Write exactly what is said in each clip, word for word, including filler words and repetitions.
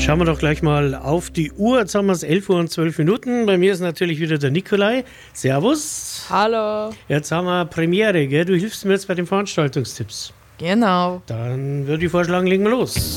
Schauen wir doch gleich mal auf die Uhr. Jetzt haben wir es elf Uhr und zwölf Minuten. Bei mir ist natürlich wieder der Nikolai. Servus. Hallo. Jetzt haben wir Premiere, gell? Du hilfst mir jetzt bei den Veranstaltungstipps. Genau. Dann würde ich vorschlagen, legen wir los.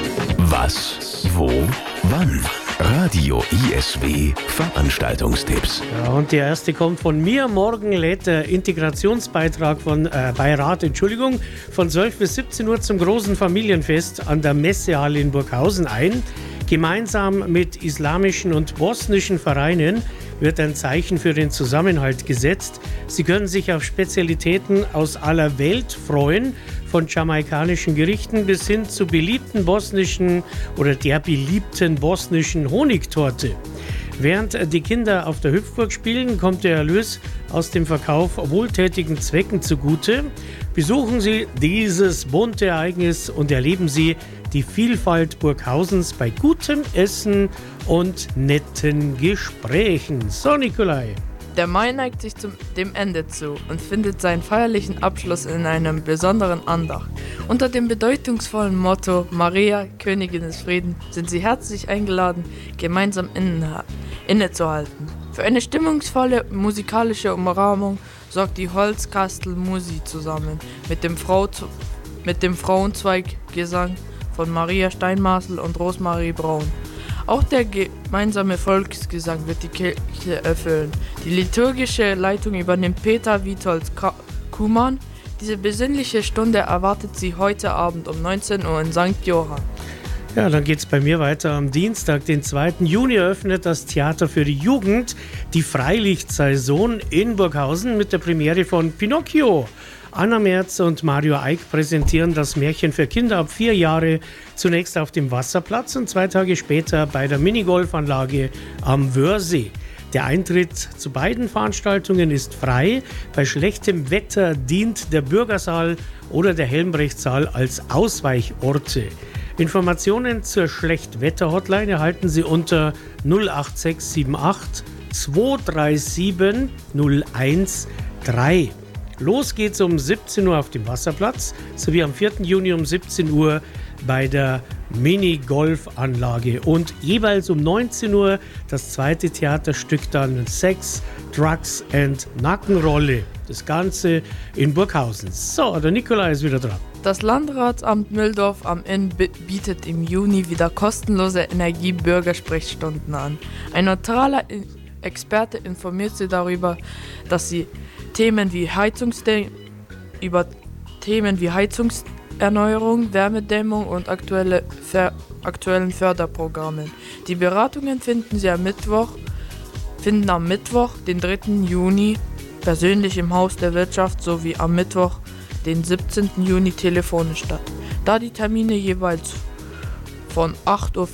Was, wo, wann? Radio I S W Veranstaltungstipps. Ja, und der erste kommt von mir. Morgen lädt der Integrationsbeitrag von äh, Beirat, Entschuldigung, von zwölf bis siebzehn Uhr zum großen Familienfest an der Messehalle in Burghausen ein. Gemeinsam mit islamischen und bosnischen Vereinen wird ein Zeichen für den Zusammenhalt gesetzt. Sie können sich auf Spezialitäten aus aller Welt freuen, von jamaikanischen Gerichten bis hin zu beliebten bosnischen oder der beliebten bosnischen Honigtorte. Während die Kinder auf der Hüpfburg spielen, kommt der Erlös aus dem Verkauf wohltätigen Zwecken zugute. Besuchen Sie dieses bunte Ereignis und erleben Sie die Vielfalt Burghausens bei gutem Essen und netten Gesprächen. So, Nikolai. Der Mai neigt sich zum, dem Ende zu und findet seinen feierlichen Abschluss in einem besonderen Andacht. Unter dem bedeutungsvollen Motto Maria, Königin des Friedens, sind Sie herzlich eingeladen, gemeinsam inne, innezuhalten. Für eine stimmungsvolle musikalische Umrahmung sorgt die Holzkastel Musi zusammen mit dem, Frau, mit dem Frauenzweiggesang von Maria Steinmaßel und Rosmarie Braun. Auch der gemeinsame Volksgesang wird die Kirche erfüllen. Die liturgische Leitung übernimmt Peter Witold Kuhmann. Diese besinnliche Stunde erwartet Sie heute Abend um neunzehn Uhr in Sankt Johann. Ja, dann geht's bei mir weiter. Am Dienstag, den zweiten Juni, eröffnet das Theater für die Jugend die Freilichtsaison in Burghausen mit der Premiere von Pinocchio. Anna Merz und Mario Eick präsentieren das Märchen für Kinder ab vier Jahre zunächst auf dem Wasserplatz und zwei Tage später bei der Minigolfanlage am Wörsee. Der Eintritt zu beiden Veranstaltungen ist frei. Bei schlechtem Wetter dient der Bürgersaal oder der Helmbrechtsaal als Ausweichorte. Informationen zur Schlechtwetter-Hotline erhalten Sie unter null acht sechs sieben acht zwei drei sieben null eins drei. Los geht's um siebzehn Uhr auf dem Wasserplatz sowie am vierten Juni um siebzehn Uhr bei der Minigolfanlage und jeweils um neunzehn Uhr das zweite Theaterstück dann Sex, Drugs and Nackenrolle. Das Ganze in Burghausen. So, der Nikolai ist wieder dran. Das Landratsamt Mühldorf am Inn bietet im Juni wieder kostenlose Energie-Bürgersprechstunden an. Ein neutraler Experte informiert Sie darüber, dass Sie Themen wie Heizungsde- über Themen wie Heizungserneuerung, Wärmedämmung und aktuelle Ver- aktuellen Förderprogramme. Die Beratungen finden Sie am Mittwoch, finden am Mittwoch, den dritten Juni, persönlich im Haus der Wirtschaft sowie am Mittwoch, den siebzehnten Juni, telefonisch statt. Da die Termine jeweils von acht Uhr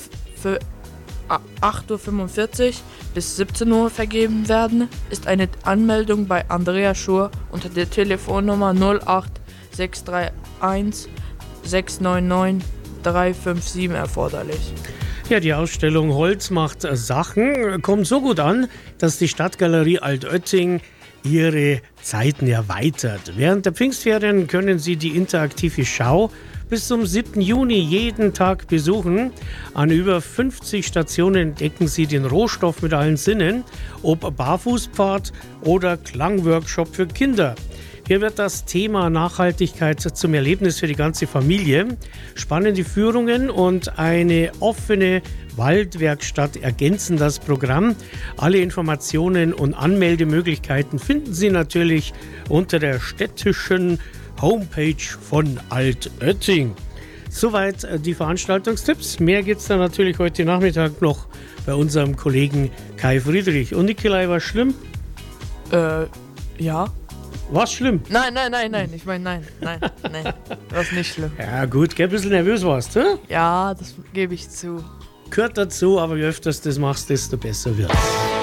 fünfundvierzig bis siebzehn Uhr vergeben werden, ist eine Anmeldung bei Andrea Schur unter der Telefonnummer null acht sechs drei eins sechs neun neun drei fünf sieben erforderlich. Ja, die Ausstellung Holz macht Sachen kommt so gut an, dass die Stadtgalerie Altötting ihre Zeiten erweitert. Während der Pfingstferien können Sie die interaktive Schau bis zum siebten Juni jeden Tag besuchen. An über fünfzig Stationen entdecken Sie den Rohstoff mit allen Sinnen, ob Barfußpfad oder Klangworkshop für Kinder. Hier wird das Thema Nachhaltigkeit zum Erlebnis für die ganze Familie. Spannende Führungen und eine offene Waldwerkstatt ergänzen das Programm. Alle Informationen und Anmeldemöglichkeiten finden Sie natürlich unter der städtischen Homepage von Altötting. Soweit die Veranstaltungstipps. Mehr gibt es dann natürlich heute Nachmittag noch bei unserem Kollegen Kai Friedrich. Und Nikolai, war schlimm? Äh, ja. War's schlimm? Nein, nein, nein, nein. Ich meine, nein, nein, nein. Das ist nicht schlimm. Ja gut, gell, ein bisschen nervös warst, hä? Ja, das gebe ich zu. Gehört dazu, aber je öfter du das machst, desto besser wird's.